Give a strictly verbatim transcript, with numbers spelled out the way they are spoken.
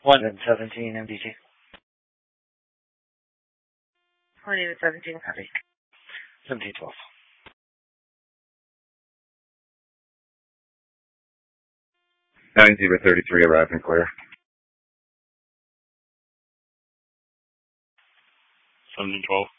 one and seventeen M D T. twenty to seventeen. Copy. seventeen twelve. nine zero thirty-three, arrived and clear. seventeen twelve.